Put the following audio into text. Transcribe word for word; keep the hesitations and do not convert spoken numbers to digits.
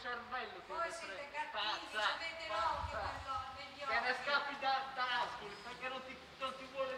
cervello che Voi ne siete frega. cattivi, Pazza, avete l'occhio pazza. per l'occhio, Te ne scappi da, da Ascoli perché non ti, non ti vuole